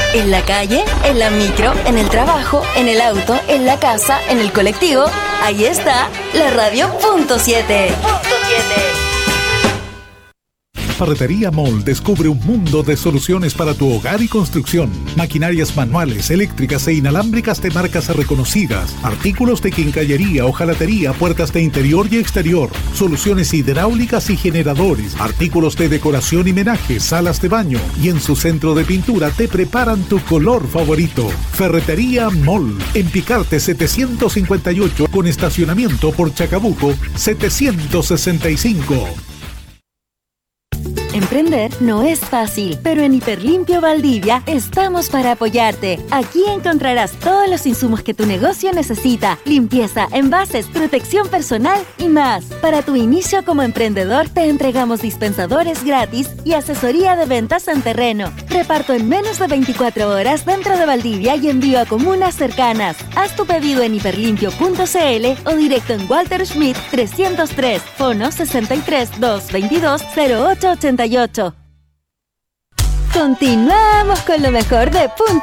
En la calle, en la micro, en el trabajo, en el auto, en la casa, en el colectivo. Ahí está, la radio punto 7. Ferretería Mall descubre un mundo de soluciones para tu hogar y construcción. Maquinarias manuales, eléctricas e inalámbricas de marcas reconocidas. Artículos de quincallería, hojalatería, puertas de interior y exterior. Soluciones hidráulicas y generadores. Artículos de decoración y menaje, salas de baño. Y en su centro de pintura te preparan tu color favorito. Ferretería Mall. En Picarte 758 con estacionamiento por Chacabuco 765. Emprender no es fácil, pero en Hiperlimpio Valdivia estamos para apoyarte. Aquí encontrarás todos los insumos que tu negocio necesita: limpieza, envases, protección personal y más. Para tu inicio como emprendedor te entregamos dispensadores gratis y asesoría de ventas en terreno. Reparto en menos de 24 horas dentro de Valdivia y envío a comunas cercanas. Haz tu pedido en hiperlimpio.cl o directo en Walter Schmidt 303, fono 63 222 0888. Continuamos con lo mejor de Punto